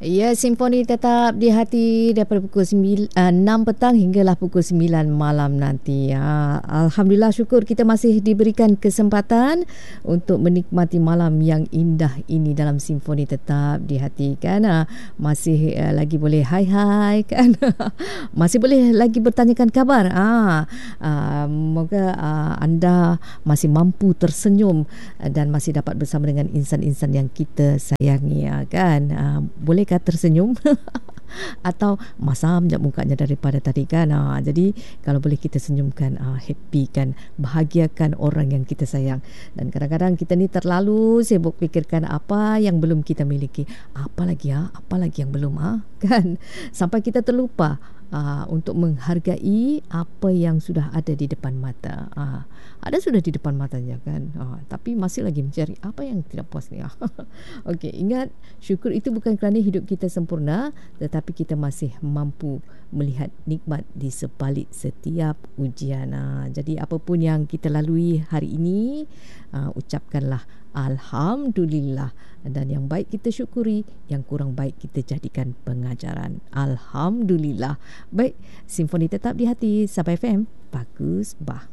Ya, simfoni tetap di hati daripada pukul 6 petang hinggalah pukul 9 malam nanti. Alhamdulillah, syukur kita masih diberikan kesempatan untuk menikmati malam yang indah ini dalam simfoni tetap di hati kan. Masih lagi boleh hai kan. Masih boleh lagi bertanyakan kabar. Moga anda masih mampu tersenyum dan masih dapat bersama dengan insan-insan yang kita sayangi kan. Bolehkah tersenyum atau masam je mukanya daripada tadi kan. Jadi kalau boleh kita senyumkan, happy kan, bahagiakan orang yang kita sayang. Dan kadang-kadang kita ni terlalu sibuk fikirkan apa yang belum kita miliki, apa lagi yang belum kan, sampai kita terlupa untuk menghargai apa yang sudah ada di depan mata. Ada sudah di depan matanya kan, tapi masih lagi mencari apa yang tidak puas ni. Okey, ingat, syukur itu bukan kerana hidup kita sempurna, tetapi kita masih mampu melihat nikmat di sebalik setiap ujian. Jadi apapun yang kita lalui hari ini, ucapkanlah Alhamdulillah, dan yang baik kita syukuri, yang kurang baik kita jadikan pengajaran. Alhamdulillah. Baik, simfoni tetap di hati Sabah FM. Bagus bah.